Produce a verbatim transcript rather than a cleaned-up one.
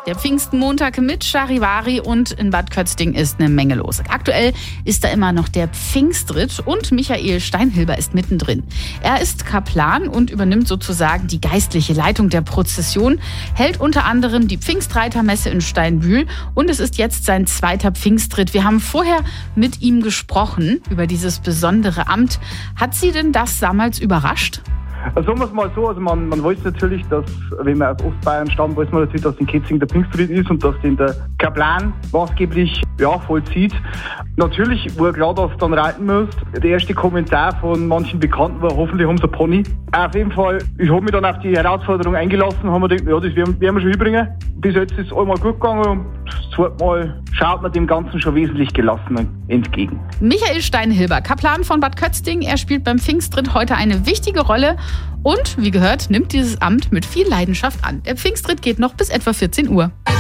Der Pfingstmontag mit Charivari und in Bad Kötzting ist eine Menge los. Aktuell ist da immer noch der Pfingstritt und Michael Steinhilber ist mittendrin. Er ist Kaplan und übernimmt sozusagen die geistliche Leitung der Prozession, hält unter anderem die Pfingstreitermesse in Steinbühl und es ist jetzt sein zweiter Pfingstritt. Wir haben vorher mit ihm gesprochen über dieses besondere Amt. Hat Sie denn das damals überrascht? Also sagen wir es mal so, also man, man weiß natürlich, dass, wenn man aus Ostbayern stammt, weiß man natürlich, dass in Kötzting der Pfingstritt ist und dass den der Kaplan maßgeblich ja, vollzieht. Natürlich war klar, dass es dann reiten muss. Der erste Kommentar von manchen Bekannten war, hoffentlich haben sie einen Pony. Auf jeden Fall, ich habe mich dann auf die Herausforderung eingelassen, haben wir gedacht, ja, das werden, werden wir schon hinbringen. Bis jetzt ist es einmal gut gegangen und das zweite Mal schaut man dem Ganzen schon wesentlich gelassener entgegen. Michael Steinhilber, Kaplan von Bad Kötzting, er spielt beim Pfingstritt heute eine wichtige Rolle und, wie gehört, nimmt dieses Amt mit viel Leidenschaft an. Der Pfingstritt geht noch bis etwa vierzehn Uhr.